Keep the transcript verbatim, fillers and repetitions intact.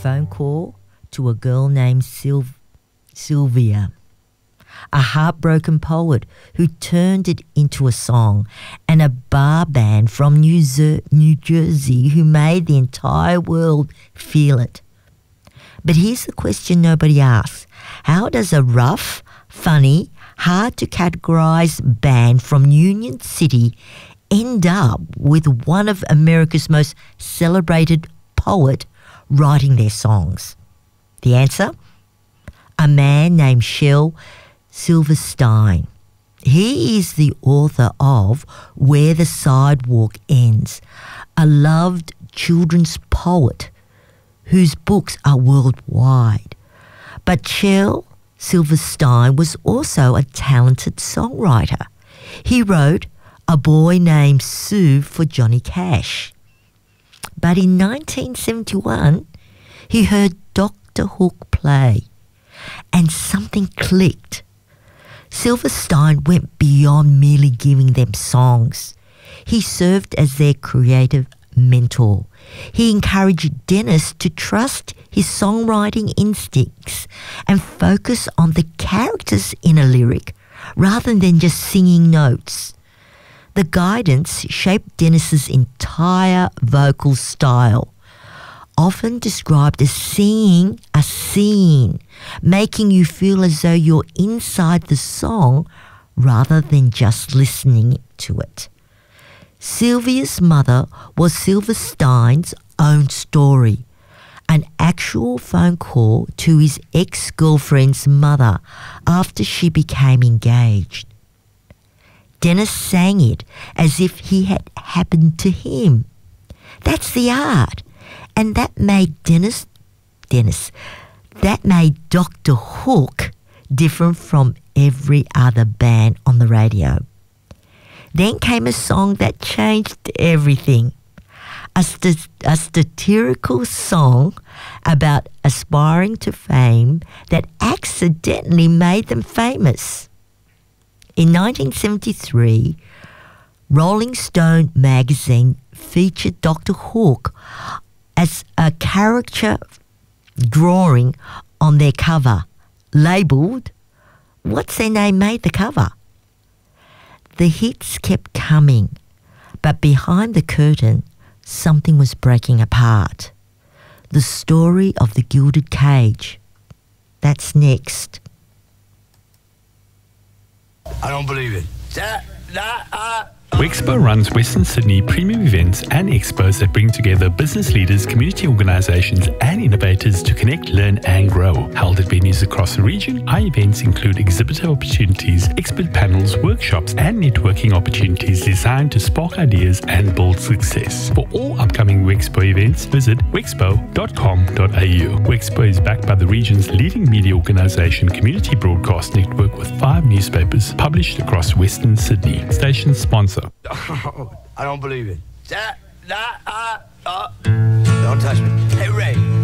phone call to a girl named Syl- Sylvia, a heartbroken poet who turned it into a song, and a bar band from New, Zer- New Jersey who made the entire world feel it. But here's the question nobody asks. How does a rough, funny, hard-to-categorize band from Union City end up with one of America's most celebrated poet writing their songs? The answer? A man named Shel Silverstein. He is the author of Where the Sidewalk Ends, a loved children's poet whose books are worldwide. But Shel Silverstein was also a talented songwriter. He wrote A Boy Named Sue for Johnny Cash. But in nineteen seventy-one, he heard Doctor Hook play, and something clicked. Silverstein went beyond merely giving them songs. He served as their creative mentor. He encouraged Dennis to trust his songwriting instincts and focus on the characters in a lyric rather than just singing notes. The guidance shaped Dennis's entire vocal style, often described as seeing a scene, making you feel as though you're inside the song rather than just listening to it. Sylvia's mother was Silverstein's own story, an actual phone call to his ex-girlfriend's mother after she became engaged. Dennis sang it as if he had happened to him. That's the art. And that made Dennis, Dennis, that made Doctor Hook different from every other band on the radio. Then came a song that changed everything. A, st- a satirical song about aspiring to fame that accidentally made them famous. In nineteen seventy-three, Rolling Stone magazine featured Doctor Hook as a caricature drawing on their cover, labelled, what's their name made the cover? The hits kept coming, but behind the curtain, something was breaking apart. The story of the Gilded Cage. That's next. I don't believe it. That, that, uh... Wexpo runs Western Sydney premium events and expos that bring together business leaders, community organisations and innovators to connect, learn and grow. Held at venues across the region, our events include exhibitor opportunities, expert panels, workshops and networking opportunities designed to spark ideas and build success. For all upcoming Wexpo events, visit wexpo dot com dot a u. Wexpo is backed by the region's leading media organisation, Community Broadcast Network, with five newspapers published across Western Sydney. Station sponsor. I don't believe it. That, that, uh, uh. Don't touch me. Hey, Ray.